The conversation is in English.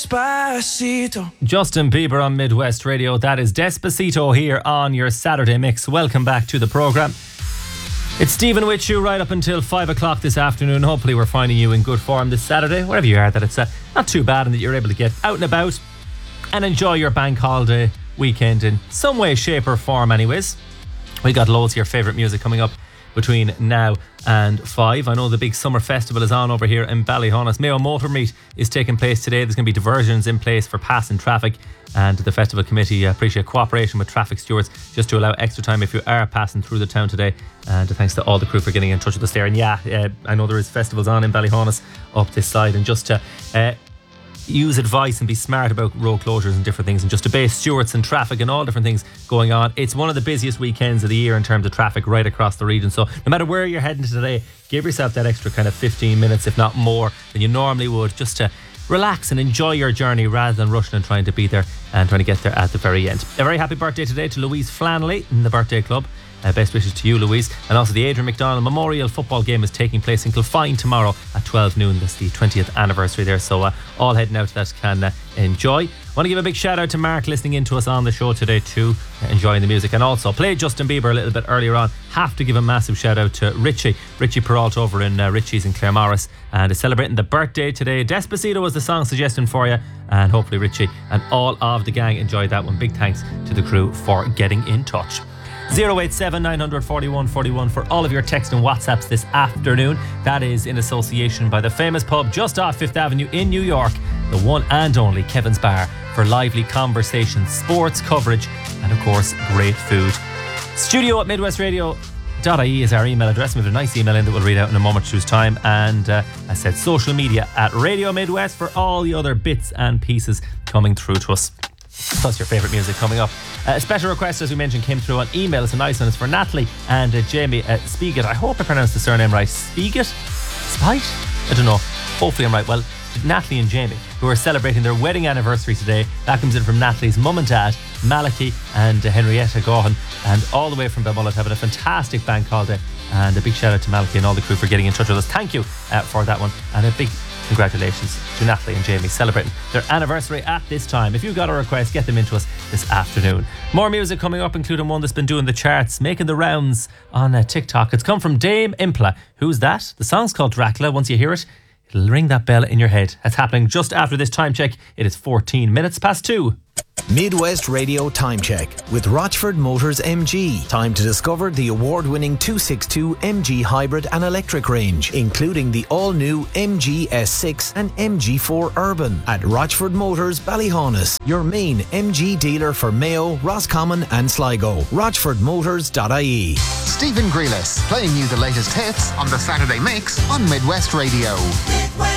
Despacito. Justin Bieber on Midwest Radio. That is Despacito here on your Saturday mix. Welcome back to the programme. It's Stephen with you right up until 5 o'clock this afternoon. Hopefully we're finding you in good form this Saturday, wherever you are, that it's not too bad and that you're able to get out and about and enjoy your bank holiday weekend in some way, shape or form anyways. We got loads of your favourite music coming up between now and 5. I know the big summer festival is on over here in Ballyhonus. Mayo Motor Meet is taking place today. There's going to be diversions in place for passing traffic, and the festival committee appreciate cooperation with traffic stewards just to allow extra time if you are passing through the town today. And thanks to all the crew for getting in touch with us there. And I know there is festivals on in Ballyhonus up this side, and just to use advice and be smart about road closures and different things, and just obey stewards and traffic and all different things going on. It's one of the busiest weekends of the year in terms of traffic right across the region, so no matter where you're heading today, give yourself that extra kind of 15 minutes if not more than you normally would, just to relax and enjoy your journey rather than rushing and trying to be there and trying to get there at the very end. A very happy birthday today to Louise Flannelly in the birthday club. Best wishes to you, Louise. And also the Adrian McDonnell Memorial Football Game is taking place in Kilfine tomorrow at 12 noon. That's the 20th anniversary there, so all heading out to that can enjoy. Want to give a big shout out to Mark listening in to us on the show today too, enjoying the music, and also played Justin Bieber a little bit earlier on. Have to give a massive shout out to Richie Peralta over in Richie's in Claremorris, and is celebrating the birthday today. Despacito was the song suggestion for you, and hopefully Richie and all of the gang enjoyed that one. Big thanks to the crew for getting in touch. 087 900 41 41 for all of your text and WhatsApps this afternoon. That is in association by the famous pub just off 5th Avenue in New York, the one and only Kevin's Bar, for lively conversations, sports coverage, and of course great food. Studio at midwestradio.ie is our email address. We have a nice email in that we'll read out in a moment or two's time, and I said social media at Radio Midwest for all the other bits and pieces coming through to us, plus your favourite music coming up. A special request, as we mentioned, came through on email. It's a nice one. It's for Natalie and Jamie Spiegel. I hope I pronounced the surname right. Spiegel? Spite? I don't know. Hopefully I'm right. Well, Natalie and Jamie, who are celebrating their wedding anniversary today. That comes in from Natalie's mum and dad, Malachy and Henrietta Gaughan, and all the way from Belmullet, having a fantastic bank holiday. And a big shout out to Malachy and all the crew for getting in touch with us. Thank you for that one, and a big congratulations to Natalie and Jamie celebrating their anniversary at this time. If you've got a request, get them into us this afternoon. More music coming up, including one that's been doing the charts, making the rounds on TikTok. It's come from Dame Impla. Who's that? The song's called Dracula. Once you hear it, it'll ring that bell in your head. That's happening just after this time check. It is 14 minutes past 2. Midwest Radio Time Check with Rochford Motors MG. Time to discover the award-winning 262 MG hybrid and electric range, including the all-new MG S6 and MG4 Urban at Rochford Motors Ballyhonus, your main MG dealer for Mayo, Roscommon and Sligo. RochfordMotors.ie. Stephen Grealis playing you the latest hits on the Saturday Mix on Midwest Radio.